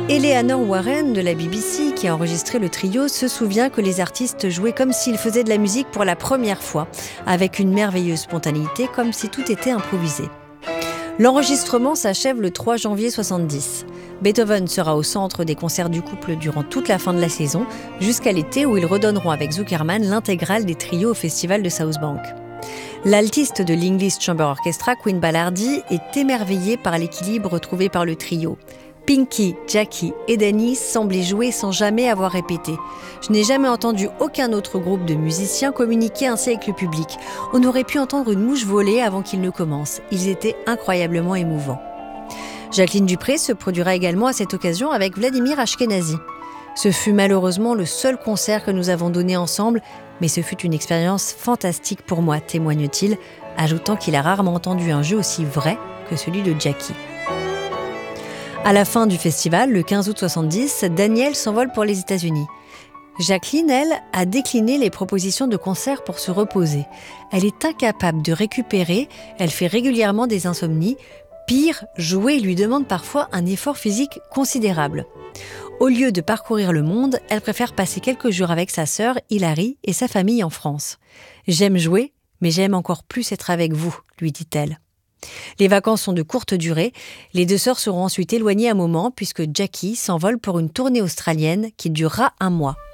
Eleanor Warren de la BBC, qui a enregistré le trio, se souvient que les artistes jouaient comme s'ils faisaient de la musique pour la première fois, avec une merveilleuse spontanéité, comme si tout était improvisé. L'enregistrement s'achève le 3 janvier 70. Beethoven sera au centre des concerts du couple durant toute la fin de la saison, jusqu'à l'été où ils redonneront avec Zuckerman l'intégrale des trios au festival de South Bank. L'altiste de l'English Chamber Orchestra, Queen Ballardy, est émerveillée par l'équilibre trouvé par le trio. Pinky, Jackie et Dennis semblaient jouer sans jamais avoir répété. Je n'ai jamais entendu aucun autre groupe de musiciens communiquer ainsi avec le public. On aurait pu entendre une mouche voler avant qu'ils ne commencent. Ils étaient incroyablement émouvants. Jacqueline Dupré se produira également à cette occasion avec Vladimir Ashkenazy. Ce fut malheureusement le seul concert que nous avons donné ensemble, mais ce fut une expérience fantastique pour moi, témoigne-t-il, ajoutant qu'il a rarement entendu un jeu aussi vrai que celui de Jackie. À la fin du festival, le 15 août 70, Daniel s'envole pour les États-Unis. Jacqueline, elle, a décliné les propositions de concert pour se reposer. Elle est incapable de récupérer, elle fait régulièrement des insomnies. Pire, jouer lui demande parfois un effort physique considérable. Au lieu de parcourir le monde, elle préfère passer quelques jours avec sa sœur Hilary et sa famille en France. « J'aime jouer, mais j'aime encore plus être avec vous », lui dit-elle. Les vacances sont de courte durée. Les deux sœurs seront ensuite éloignées un moment puisque Jackie s'envole pour une tournée australienne qui durera 1 mois.